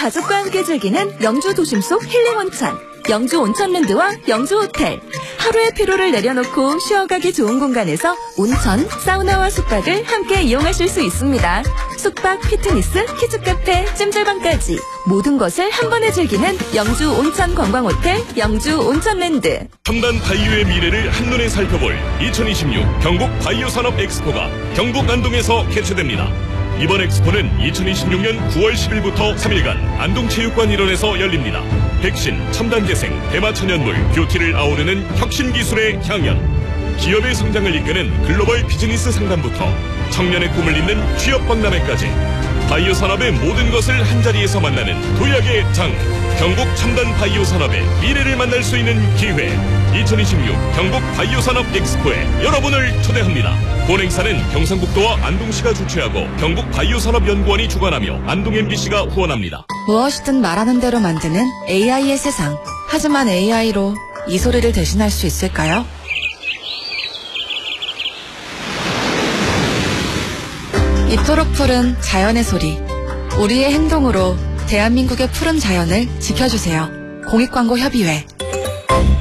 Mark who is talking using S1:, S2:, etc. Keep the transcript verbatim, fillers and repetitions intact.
S1: 가족과 함께 즐기는 영주 도심 속 힐링 온천, 영주 온천랜드와 영주 호텔. 하루의 피로를 내려놓고 쉬어가기 좋은 공간에서 온천, 사우나와 숙박을 함께 이용하실 수 있습니다. 숙박, 피트니스, 키즈카페, 찜질방까지 모든 것을 한 번에 즐기는 영주 온천 관광호텔, 영주 온천랜드.
S2: 첨단 바이오의 미래를 한눈에 살펴볼 이천이십육 경북 바이오 산업 엑스포가 경북 안동에서 개최됩니다. 이번 엑스포는 이천이십육 년 구월 십일부터 삼 일간 안동체육관 일원에서 열립니다. 백신, 첨단 재생, 대마천연물, 뷰티를 아우르는 혁신 기술의 향연, 기업의 성장을 이끄는 글로벌 비즈니스 상담부터 청년의 꿈을 잇는 취업 박람회까지 바이오 산업의 모든 것을 한자리에서 만나는 도약의 장, 경북 첨단 바이오 산업의 미래를 만날 수 있는 기회. 이천이십육 경북 바이오 산업 엑스포에 여러분을 초대합니다. 본 행사는 경상북도와 안동시가 주최하고 경북 바이오 산업 연구원이 주관하며 안동 엠비씨가 후원합니다.
S3: 무엇이든 말하는 대로 만드는 에이아이의 세상. 하지만 에이아이로 이 소리를 대신할 수 있을까요? 이토록 푸른 자연의 소리. 우리의 행동으로 대한민국의 푸른 자연을 지켜주세요. 공익광고협의회.